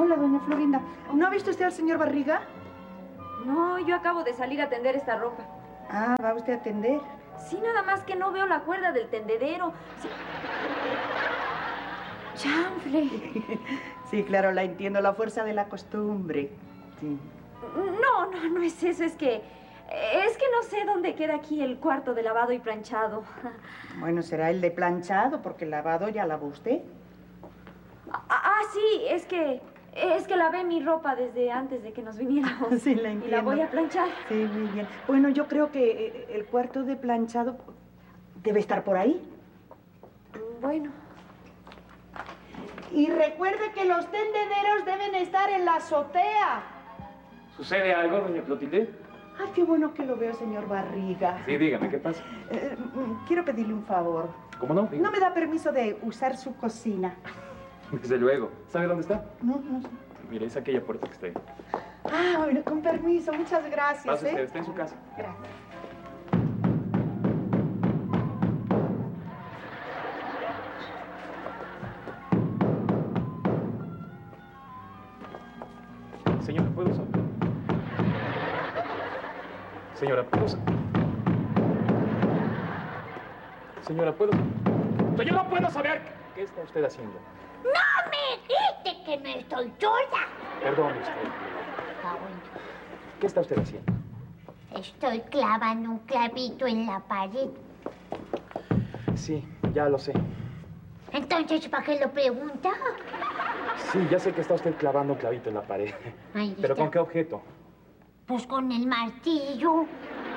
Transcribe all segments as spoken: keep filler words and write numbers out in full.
Hola, doña Florinda. ¿No ha visto usted al señor Barriga? No, yo acabo de salir a tender esta ropa. Ah, ¿va usted a tender? Sí, nada más que no veo la cuerda del tendedero. Sí. ¡Chanfle! Sí, claro, la entiendo. La fuerza de la costumbre. Sí. No, no, no es eso. Es que... Es que no sé dónde queda aquí el cuarto de lavado y planchado. Bueno, será el de planchado, porque lavado ya lavó usted. Ah, ah, sí, es que... Es que lavé mi ropa desde antes de que nos viniéramos. Sí, la entiendo. Y la voy a planchar. Sí, muy bien. Bueno, yo creo que el cuarto de planchado debe estar por ahí. Bueno. Y recuerde que los tendederos deben estar en la azotea. ¿Sucede algo, doña Clotilde? Ay, qué bueno que lo veo, señor Barriga. Sí, dígame, ¿qué pasa? Eh, quiero pedirle un favor. ¿Cómo no? Dígame. ¿No me da permiso de usar su cocina? Desde luego. ¿Sabe dónde está? No, no sé. Mire, es aquella puerta que está ahí. Ah, bueno, con permiso. Muchas gracias. Pase usted, ¿eh? está en su casa. Gracias. Señora, ¿puedo saber? Señora, ¿puedo saber? Señora, ¿puedo saber? Señora, ¿puedo saber qué está usted haciendo? ¡No me grite que no estoy sola! Perdone usted. Ah, bueno. ¿Qué está usted haciendo? Estoy clavando un clavito en la pared. Sí, ya lo sé. Entonces, ¿para qué lo pregunta? Sí, ya sé que está usted clavando un clavito en la pared. Ahí ¿Pero está. con qué objeto? Pues con el martillo.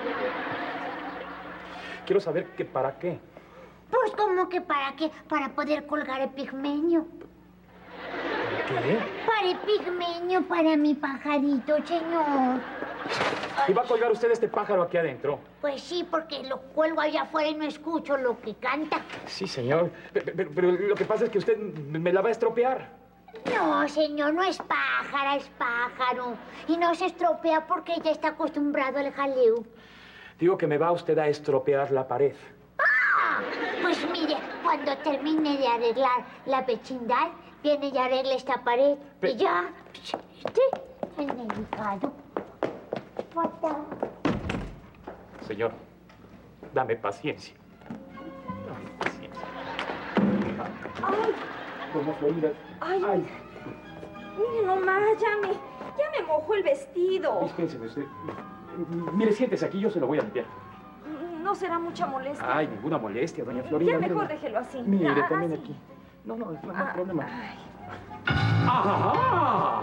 Quiero saber que para qué. Pues, ¿cómo que para qué? Para poder colgar el pigmenio. ¿Para qué? Para el pigmenio, para mi pajarito, señor. ¿Y va a colgar usted este pájaro aquí adentro? Pues sí, porque lo cuelgo allá afuera y no escucho lo que canta. Sí, señor. Pero, pero- pero lo que pasa es que usted me la va a estropear. No, señor, no es pájara, es pájaro. Y no se estropea porque ya está acostumbrado al jaleo. Digo que me va usted a estropear la pared. ¡Ah! Pues mire, cuando termine de arreglar la vecindad, viene y arregla esta pared. Pe- Y ya, este, el delicado. Bota. Señor, dame paciencia. Dame paciencia. ¡Ay! Doña Florinda. ¡Ay! Mire nomás, ya me, ya me mojó el vestido. Dispénseme usted. Mire, siéntese aquí, yo se lo voy a limpiar. No será mucha molestia. Ay, ninguna molestia, doña Florinda. Ya mejor mire. déjelo así. Mire, Ah, también así. aquí. No, no, no, no hay Ah, problema. ay. ¡Ajá!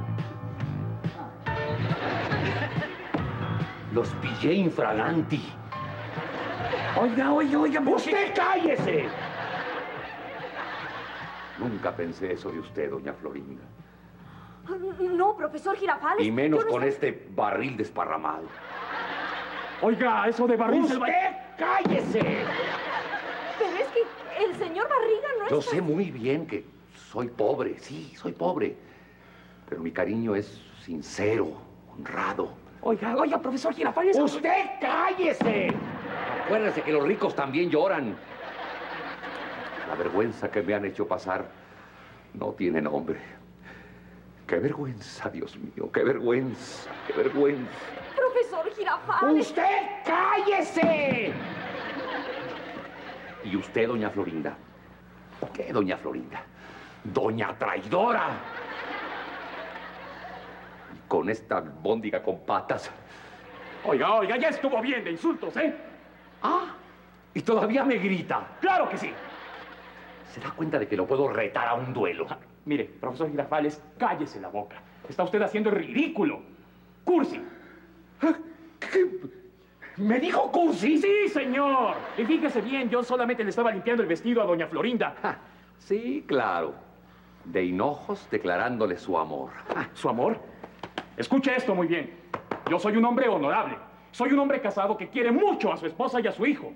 Los pillé infraganti. Oiga, oiga, oiga. ¡Usted cállese! Nunca pensé eso de usted, doña Florinda. No, profesor Girafales. Y menos yo no con estoy- este barril desparramado. Oiga, eso de barril se va- ¡Usted cállese! Pero es que el señor Barriga no Yo está... sé muy bien que soy pobre, sí, soy pobre. Pero mi cariño es sincero, honrado. Oiga, oiga, profesor Girafales. ¡Usted cállese! Acuérdese que los ricos también lloran. La vergüenza que me han hecho pasar no tiene nombre. ¡Qué vergüenza, Dios mío! ¡Qué vergüenza! ¡Qué vergüenza! Profesor Girafales. ¡Usted cállese! ¿Y usted, doña Florinda? ¿Qué, doña Florinda? ¡Doña traidora! Y con esta bóndiga con patas. Oiga, oiga, ya estuvo bien de insultos, ¿eh? ¡Ah! Y todavía me grita. ¡Claro que sí! ¿Se da cuenta de que lo puedo retar a un duelo? Ah, mire, profesor Girafales, cállese la boca. Está usted haciendo el ridículo. ¡Cursi! ¿Qué? ¿Me dijo cursi? Sí, señor. Y fíjese bien, yo solamente le estaba limpiando el vestido a doña Florinda. Ja, sí, claro. De hinojos declarándole su amor. Ah, ¿su amor? Escuche esto muy bien. Yo soy un hombre honorable. Soy un hombre casado que quiere mucho a su esposa y a su hijo.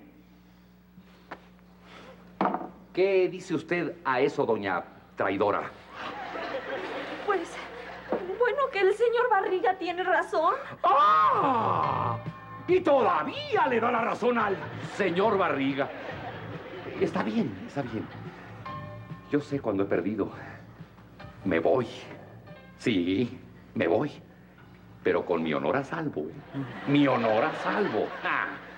¿Qué dice usted a eso, doña traidora? Pues, bueno, que el señor Barriga tiene razón. ¡Ah! Y todavía le da la razón al señor Barriga. Está bien, está bien. Yo sé cuando he perdido. Me voy. Sí, me voy. Pero con mi honor a salvo, ¿eh? Mi honor a salvo. ¡Ja!